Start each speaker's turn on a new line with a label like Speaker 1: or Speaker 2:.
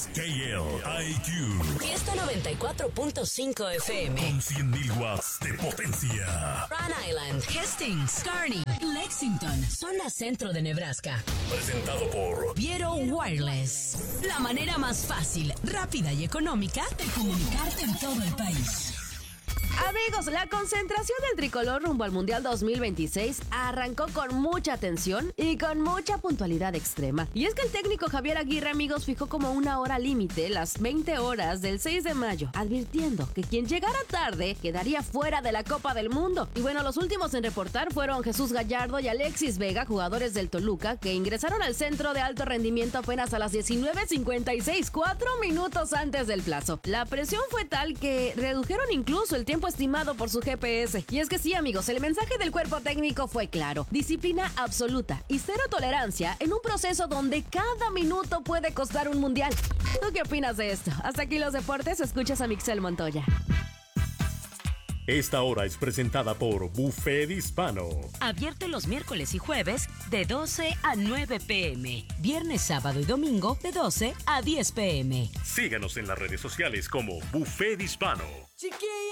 Speaker 1: es KLIQ.
Speaker 2: Fiesta 94.5 FM.
Speaker 1: Con 100.000 watts de potencia.
Speaker 2: Rhode Island, Hastings, Kearney, Lexington, zona centro de Nebraska.
Speaker 1: Presentado por
Speaker 2: Viero Wireless. La manera más fácil, rápida y económica de comunicarte en todo el país.
Speaker 3: Amigos, la concentración del tricolor rumbo al Mundial 2026 arrancó con mucha tensión y con mucha puntualidad extrema. Y es que el técnico Javier Aguirre, amigos, fijó como una hora límite las 20 horas del 6 de mayo, advirtiendo que quien llegara tarde quedaría fuera de la Copa del Mundo. Y bueno, los últimos en reportar fueron Jesús Gallardo y Alexis Vega, jugadores del Toluca, que ingresaron al centro de alto rendimiento apenas a las 19:56, 4 minutos antes del plazo. La presión fue tal que redujeron incluso el tiempo estimado por su GPS. Y es que sí, amigos, el mensaje del cuerpo técnico fue claro: disciplina absoluta y cero tolerancia en un proceso donde cada minuto puede costar un mundial. ¿Tú qué opinas de esto? Hasta aquí los deportes, escuchas a Mixel Montoya.
Speaker 1: Esta hora es presentada por Buffet Hispano.
Speaker 2: Abierto los miércoles y jueves de 12 a 9 p.m. Viernes, sábado y domingo de 12 a 10 p.m.
Speaker 1: Síganos en las redes sociales como Buffet Hispano.
Speaker 4: Chiquilla.